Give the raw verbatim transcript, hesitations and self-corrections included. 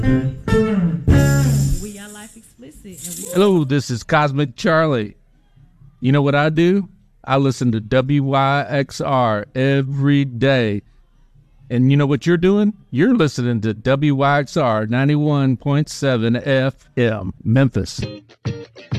We are Life Explicit. And we- Hello, this is Cosmic Charlie. You know what I do? I listen to W Y X R every day. And you know what you're doing? You're listening to W Y X R ninety-one point seven F M, Memphis.